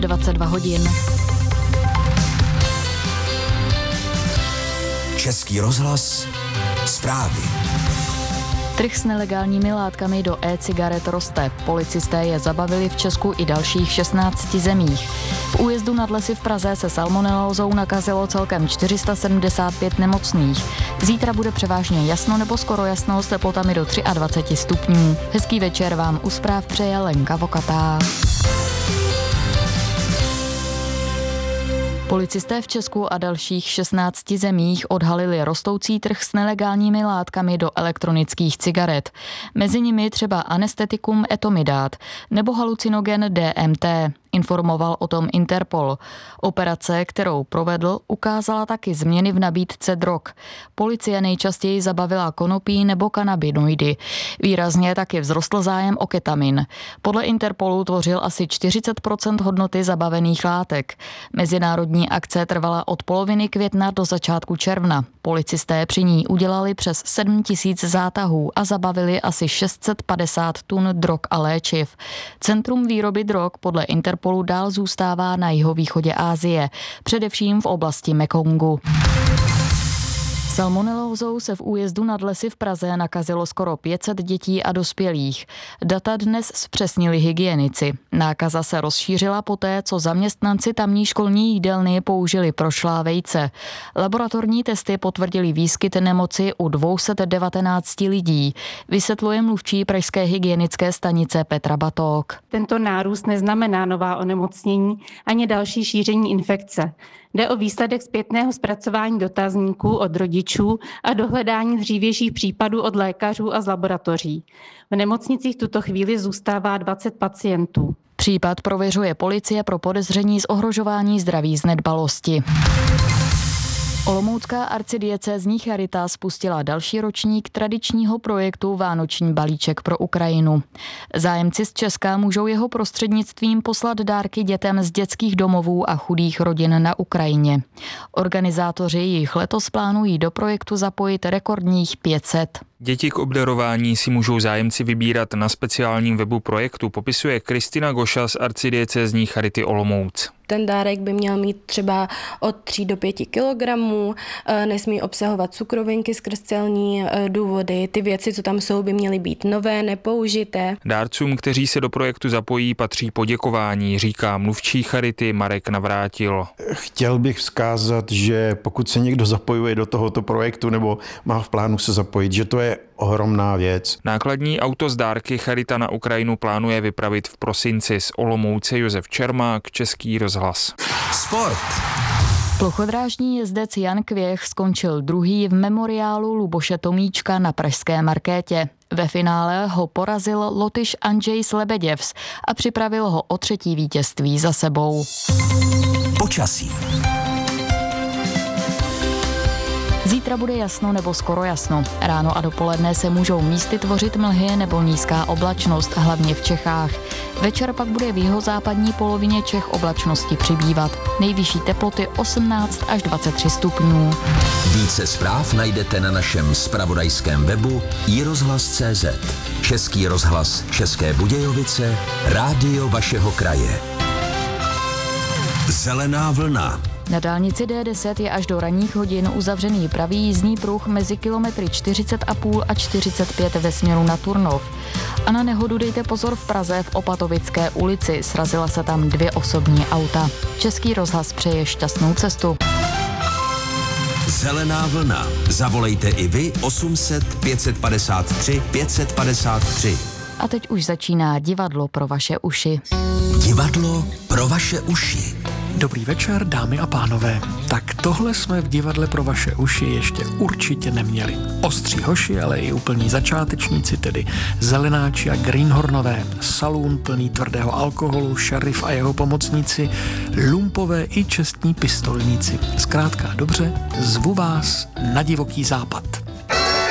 22 hodin. Český rozhlas, zprávy. Trh s nelegálními látkami do e-cigaret roste. Policisté je zabavili v Česku i dalších 16 zemích. V újezdu nad Lesy v Praze se salmonelózou nakazilo celkem 475 nemocných. Zítra bude převážně jasno nebo skoro jasno s teplotami do 23 stupňů. Hezký večer vám u zpráv přeje Lenka Vokatá. Policisté v Česku a dalších 16 zemích odhalili rostoucí trh s nelegálními látkami do elektronických cigaret. Mezi nimi třeba anestetikum etomidát nebo halucinogen DMT. Informoval o tom Interpol. Operace, kterou provedl, ukázala taky změny v nabídce drog. Policie nejčastěji zabavila konopí nebo kanabinoidy. Výrazně taky vzrostl zájem o ketamin. Podle Interpolu tvořil asi 40% hodnoty zabavených látek. Mezinárodní akce trvala od poloviny května do začátku června. Policisté při ní udělali přes 7 000 zátahů a zabavili asi 650 tun drog a léčiv. Centrum výroby drog podle Interpolu dál zůstává na jihovýchodě Asie, především v oblasti Mekongu. Salmonelózou se v újezdu nad Lesy v Praze nakazilo skoro 500 dětí a dospělých. Data dnes zpřesnili hygienici. Nákaza se rozšířila poté, co zaměstnanci tamní školní jídelny použili prošlá vejce. Laboratorní testy potvrdili výskyt nemoci u 219 lidí, vysvětluje mluvčí pražské hygienické stanice Petra Batók. Tento nárůst neznamená nová onemocnění ani další šíření infekce. Jde o výsledek zpětného zpracování dotazníků od rodičů a dohledání dřívějších případů od lékařů a z laboratoří. V nemocnicích tuto chvíli zůstává 20 pacientů. Případ prověřuje policie pro podezření z ohrožování zdraví z nedbalosti. Olomoucká arcidiecézní charita spustila další ročník tradičního projektu Vánoční balíček pro Ukrajinu. Zájemci z Česka můžou jeho prostřednictvím poslat dárky dětem z dětských domovů a chudých rodin na Ukrajině. Organizátoři jich letos plánují do projektu zapojit rekordních 500. Děti k obdarování si můžou zájemci vybírat na speciálním webu projektu, popisuje Kristina Goša z arcidiecézní charity Olomouc. Ten dárek by měl mít třeba od 3 do 5 kilogramů, nesmí obsahovat cukrovinky skrz celní důvody. Ty věci, co tam jsou, by měly být nové, nepoužité. Dárcům, kteří se do projektu zapojí, patří poděkování, říká mluvčí charity Marek Navrátil. Chtěl bych vzkázat, že pokud se někdo zapojuje do tohoto projektu nebo má v plánu se zapojit, že to je ohromná věc. Nákladní auto z dárky charita na Ukrajinu plánuje vypravit v prosinci. Z Olomouce Josef Čermák, Český rozhlas. Sport. Plochodrážní jezdec Jan Kvěch skončil druhý v memoriálu Luboše Tomíčka na pražské Markétě. Ve finále ho porazil Lotyš Andrzej Lebeděvs a připravil ho o 3. vítězství za sebou. Počasí. Zítra bude jasno nebo skoro jasno. Ráno a dopoledne se můžou místy tvořit mlhy nebo nízká oblačnost, hlavně v Čechách. Večer pak bude v jihozápadní polovině Čech oblačnosti přibývat. Nejvyšší teploty 18 až 23 stupňů. Více zpráv najdete na našem zpravodajském webu iRozhlas.cz. Český rozhlas České Budějovice, rádio vašeho kraje. Zelená vlna. Na dálnici D10 je až do ranních hodin uzavřený pravý jízdní pruh mezi kilometry 40,5 a 45 ve směru na Turnov. A na nehodu dejte pozor v Praze v Opatovické ulici. Srazila se tam 2 osobní auta. Český rozhlas přeje šťastnou cestu. Zelená vlna. Zavolejte i vy 800 553 553. A teď už začíná divadlo pro vaše uši. Divadlo pro vaše uši. Dobrý večer, dámy a pánové. Tak tohle jsme v divadle pro vaše uši ještě určitě neměli. Ostří hoši, ale i úplní začátečníci, tedy zelenáči a greenhornové, salún plný tvrdého alkoholu, šerif a jeho pomocníci, lumpové i čestní pistolníci. Zkrátka dobře, zvu vás na divoký západ.